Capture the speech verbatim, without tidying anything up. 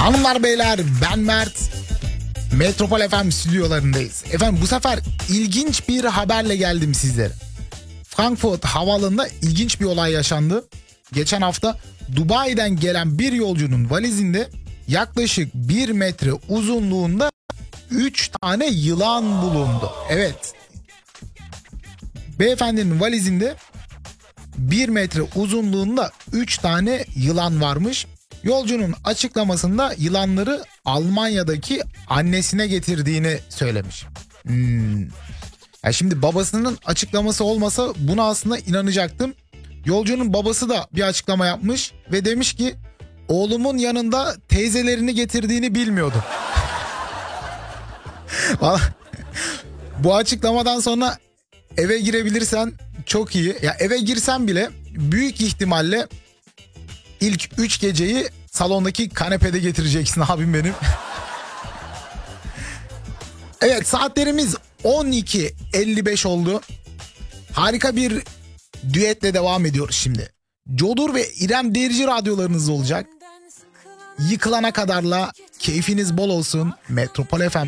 Hanımlar beyler, ben Mert. Metropol F M stüdyolarındayız. Efendim bu sefer ilginç bir haberle geldim sizlere. Frankfurt havaalanında ilginç bir olay yaşandı. Geçen hafta Dubai'den gelen bir yolcunun valizinde yaklaşık bir metre uzunluğunda üç tane yılan bulundu. Evet. Beyefendinin valizinde bir metre uzunluğunda üç tane yılan varmış. Yolcunun açıklamasında yılanları Almanya'daki annesine getirdiğini söylemiş. Hmm. Ya şimdi babasının açıklaması olmasa buna aslında inanacaktım. Yolcunun babası da bir açıklama yapmış ve demiş ki oğlumun yanında teyzelerini getirdiğini bilmiyordum. Bu açıklamadan sonra eve girebilirsen çok iyi. Ya eve girsen bile büyük ihtimalle ilk üç geceyi salondaki kanepede getireceksin abim benim. Evet, saatlerimiz on iki elli beş oldu. Harika bir düetle devam ediyoruz şimdi. Codur ve İrem Derici radyolarınız olacak. Yıkılana kadarla keyfiniz bol olsun. Metropol F M